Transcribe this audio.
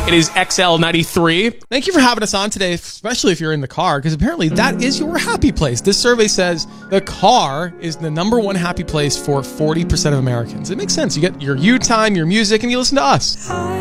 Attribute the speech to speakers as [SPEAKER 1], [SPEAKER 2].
[SPEAKER 1] It is XL93. Thank you for having us on today, especially if you're in the car, because apparently that is your happy place. This survey says the car is the number one happy place for 40% of Americans. It makes sense. You get your you time, your music, and you listen to us.